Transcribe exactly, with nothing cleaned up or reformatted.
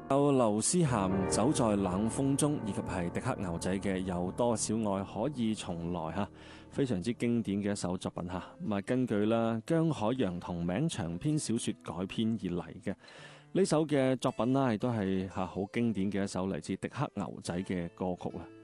有劉思涵走在冷風中，以及係迪克牛仔嘅有多少愛可以重來吓，非常之經典嘅一首作品吓。咁啊，根據啦姜海洋同名長篇小說改編而嚟嘅呢首嘅作品啦，亦都係吓好經典嘅一首嚟自迪克牛仔嘅歌曲啦。